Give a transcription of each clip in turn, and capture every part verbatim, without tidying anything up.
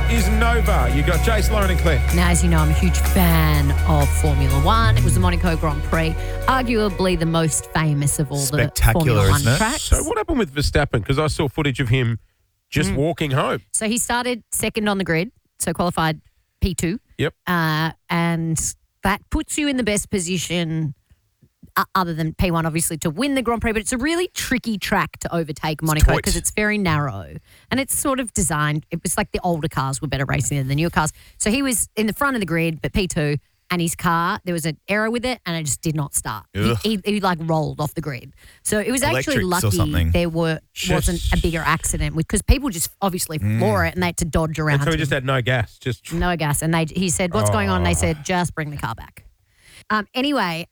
is Nova. You got Jace, Lauren and Claire. Now, as you know, I'm a huge fan of Formula One. It was the Monaco Grand Prix, arguably the most famous of all the Spectacular, Formula One isn't it? tracks. So what happened with Verstappen? Because I saw footage of him just Mm. walking home. So he started second on the grid, so qualified P two. Yep. Uh, and that puts you in the best position, uh, other than P one, obviously, to win the Grand Prix. But it's a really tricky track to overtake Monaco tight. because it's very narrow. And it's sort of designed, it was like the older cars were better racing than the newer cars. So he was in the front of the grid, but P two, and his car, there was an error with it, and it just did not start. He, Ugh. he, he like rolled off the grid. So it was actually Electrics or lucky something. there were Just- wasn't a bigger accident because people just obviously floor it and they had to dodge around. And so he him. just had no gas. Just No gas. And they he said, what's going on? And they Oh. said, just bring the car back. Um, anyway,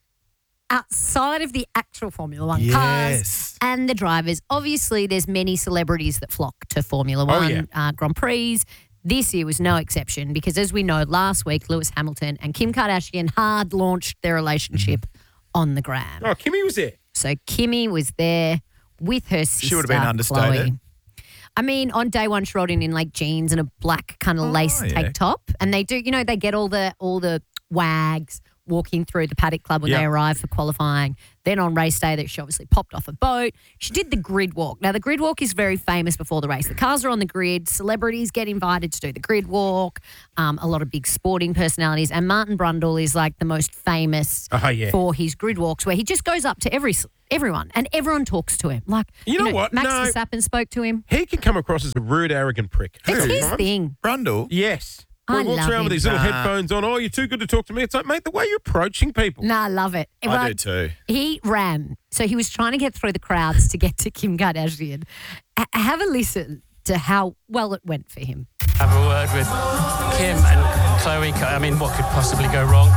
outside of the actual Formula One Yes. cars and the drivers, obviously there's many celebrities that flock to Formula Oh, One yeah. uh, Grand Prix. This year was no exception because, as we know, last week Lewis Hamilton and Kim Kardashian hard launched their relationship Mm-hmm. on the gram. Oh, Kimmy was there. So Kimmy was there with her sister, She would have been understated. Chloe. I mean, on day one, she rolled in in like jeans and a black kind of Oh, lace yeah. tank top, and they do, you know, they get all the all the wags walking through the paddock club when Yeah. they arrive for qualifying. Then on race day, that she obviously popped off a boat. She did the grid walk. Now, the grid walk is very famous before the race. The cars are on the grid. Celebrities get invited to do the grid walk. Um, a lot of big sporting personalities. And Martin Brundle is like the most famous Oh, yeah. for his grid walks, where he just goes up to every everyone and everyone talks to him. Like, You know what? Max No. Verstappen spoke to him. He can come across as a rude, arrogant prick. It's his Sometimes. thing. Brundle. Yes. I Well, he walks love around with him. these little Nah. headphones on. Oh, you're too good to talk to me. It's like, mate, the way you're approaching people. Nah, I love it. I Like, do too. He ran. So he was trying to get through the crowds to get to Kim Kardashian. H- have a listen to how well it went for him. Have a word with Kim and Chloe. I mean, what could possibly go wrong?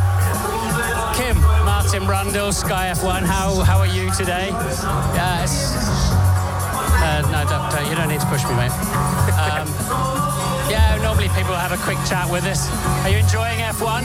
Kim, Martin Brundle, Sky F one. How how are you today? Yeah, it's, uh, no, don't, don't, you don't need to push me, mate. Um, yeah, normally people have a quick chat with us. Are you enjoying F one?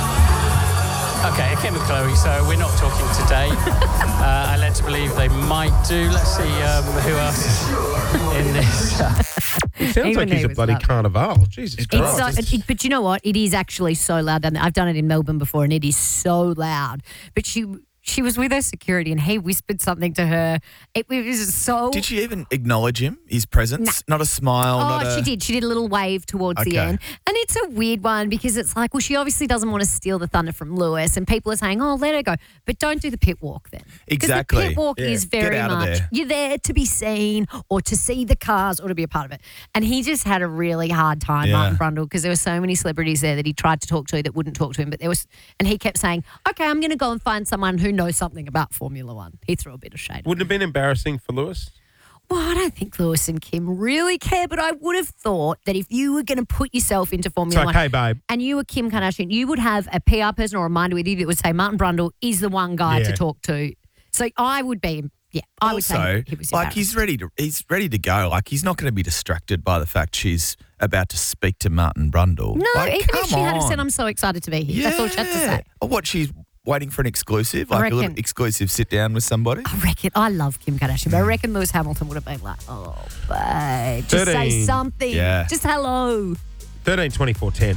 Okay, Kim and Chloe, so we're not talking today. uh, I led to believe they might do. Let's see um, who else is in this. He sounds Even like he's he a was bloody lovely. carnival. Jesus It Christ. does. It's so, it, but you know what? It is actually so loud down there. I've done it in Melbourne before, and it is so loud. But she she was with her security, and he whispered something to her. It, it was so. Did she even acknowledge him, his presence? Not a smile, Oh, not a... she did. She did a little wave towards the Okay. end. And it's a weird one because it's like, well, she obviously doesn't want to steal the thunder from Lewis. And people are saying, oh, let her go. But don't do the pit walk then. Because Exactly. the pit walk Yeah. is Get very out of much, there. you're there to be seen or to see the cars or to be a part of it. And he just had a really hard time, Yeah. Martin Brundle, because there were so many celebrities there that he tried to talk to that wouldn't talk to him. But there was, and he kept saying, okay, I'm going to go and find someone who knows something about Formula One. He threw a bit of shade. Wouldn't it have been embarrassing for Lewis? Well, I don't think Lewis and Kim really care, but I would have thought that if you were going to put yourself into It's Formula like, One hey, babe. and you were Kim Kardashian, you would have a P R person or a reminder with you that would say Martin Brundle is the one guy Yeah. to talk to. So I would be, yeah, I would Also, say he was like embarrassed. he's ready to he's ready to go. Like he's not going to be distracted by the fact she's about to speak to Martin Brundle. No, like, even come if she had have on. said, I'm so excited to be here. That's all she had to Yeah. say. Or what, she's waiting for an exclusive, I like a little reckon- exclusive sit down with somebody. I reckon, I love Kim Kardashian, but I reckon Lewis Hamilton would have been like, oh, babe, just say thirteen. something. Yeah. Just hello. thirteen twenty-four ten.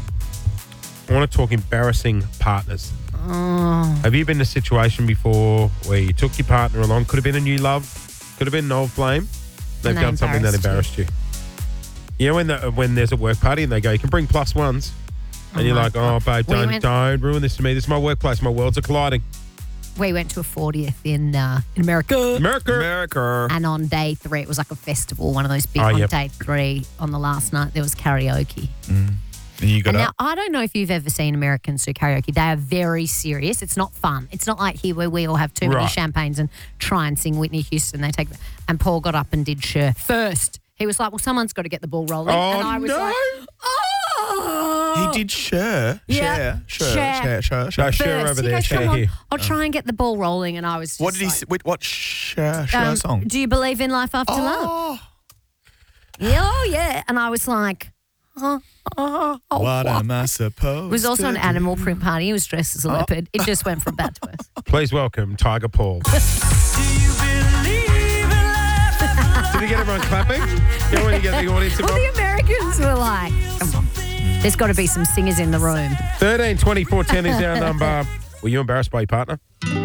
I want to talk embarrassing partners. Oh. Have you been in a situation before where you took your partner along? Could have been a new love, could have been an old flame. They've And they done something that embarrassed embarrassed you. Yeah, when the, when there's a work party and they go, you can bring plus ones. And Oh you're my like, oh, babe, We don't, went- don't ruin this to me. This is my workplace. My worlds are colliding. We went to a fortieth in uh, in America. America. America. And on day three, it was like a festival, one of those big. Oh, on yep. day three, on the last night, there was karaoke. And you got And now, up. I don't know if you've ever seen Americans do karaoke. They are very serious. It's not fun. It's not like here where we all have too many Right. champagnes and try and sing Whitney Houston. They take, and Paul got up and did Cher first. He was like, well, someone's got to get the ball rolling. Oh, and I was no. like, oh. He did share, Yeah. share, share, Share. share, share, No, share. share First. over He there, goes, share come on, here. I'll try and get the ball rolling. And I was just What did he like, say? Wait, what share, share um, song? Do you believe in life after love? Oh, Yeah, oh, yeah. And I was like, oh, oh, oh, what what? am I supposed It was also to an do? animal print party. He was dressed as a leopard. It just went from bad to worse. Please welcome Tiger Paul. Did he get everyone clapping? You know when you get the audience Well, involved? the Americans were like, come on. There's got to be some singers in the room. thirteen twenty-four ten is our number. Were you embarrassed by your partner?